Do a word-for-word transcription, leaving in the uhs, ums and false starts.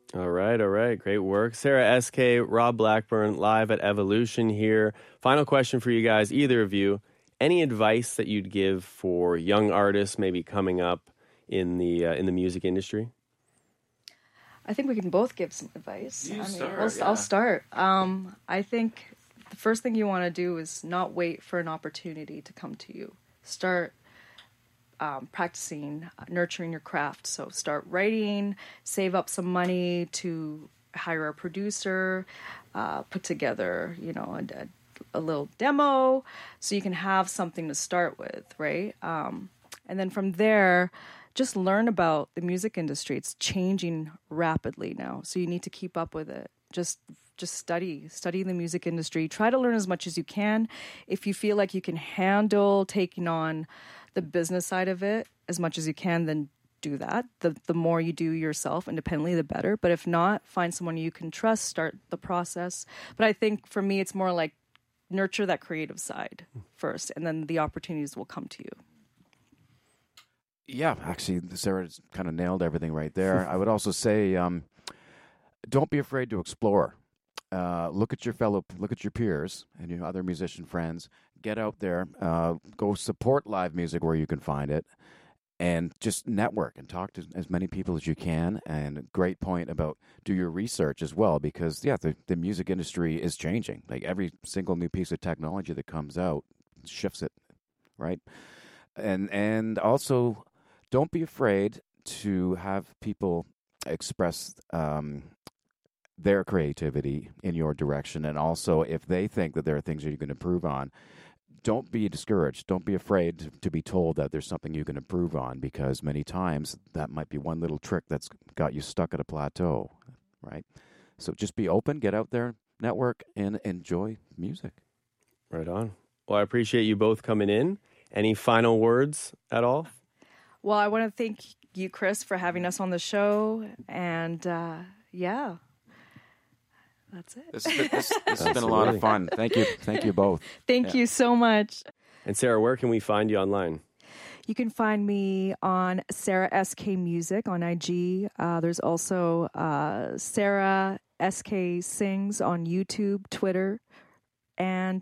All right, all right. Great work. Sarah S K, Rob Blackburn, live at Evolution here. Final question for you guys, either of you. Any advice that you'd give for young artists maybe coming up in the uh, in the music industry? I think we can both give some advice. You I mean, start, we'll, yeah. I'll start. Um, I think the first thing you want to do is not wait for an opportunity to come to you. Start um, practicing, uh, nurturing your craft. So start writing, save up some money to hire a producer, uh, put together, you know, a, a little demo so you can have something to start with, right? Um, and then from there, just learn about the music industry. It's changing rapidly now, so you need to keep up with it. Just just study, study the music industry. Try to learn as much as you can. If you feel like you can handle taking on the business side of it as much as you can, then do that. The the more you do yourself independently, the better. But if not, find someone you can trust, start the process. But I think for me, it's more like nurture that creative side first, and then the opportunities will come to you. Yeah, actually, Sarah kind of nailed everything right there. I would also say, um, don't be afraid to explore. Uh, look at your fellow, look at your peers and your other musician friends. Get out there, uh, go support live music where you can find it, and just network and talk to as many people as you can. And a great point about do your research as well, because yeah, the, the music industry is changing. Like every single new piece of technology that comes out shifts it, right? And and also, don't be afraid to have people express um, their creativity in your direction. And also, if they think that there are things that you can improve on, don't be discouraged. Don't be afraid to, to be told that there's something you can improve on, because many times that might be one little trick that's got you stuck at a plateau, right? So just be open, get out there, network, and enjoy music. Right on. Well, I appreciate you both coming in. Any final words at all? Well, I want to thank you, Chris, for having us on the show. And uh, yeah, that's it. This, has been- this, this has been a lot of fun. Thank you. Thank you both. Thank Yeah. you so much. And Sarah, where can we find you online? You can find me on Sarah S K Music on I G. Uh, there's also uh, Sarah S K Sings on YouTube, Twitter, and